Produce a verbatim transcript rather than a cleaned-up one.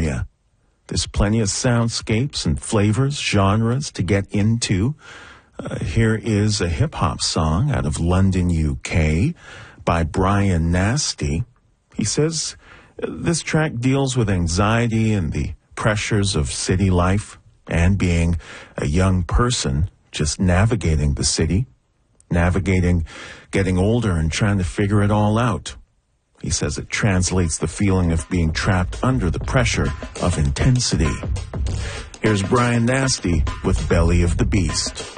area. There's plenty of soundscapes and flavors, genres to get into. Uh, here is a hip-hop song out of London, U K, by Brian Nasty. He says uh, this track deals with anxiety and the pressures of city life and being a young person just navigating the city, navigating getting older and trying to figure it all out. He says it translates the feeling of being trapped under the pressure of intensity. Here's Brian Nasty with Belly of the Beast.